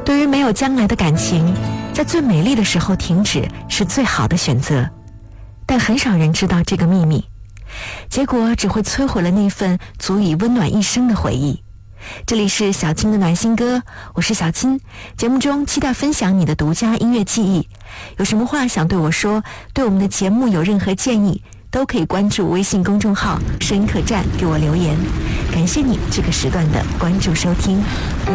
对于没有将来的感情，在最美丽的时候停止是最好的选择，但很少人知道这个秘密，结果只会摧毁了那份足以温暖一生的回忆。这里是小青的暖心歌，我是小青，节目中期待分享你的独家音乐记忆，有什么话想对我说，对我们的节目有任何建议，都可以关注微信公众号声音客栈给我留言。感谢你这个时段的关注收听。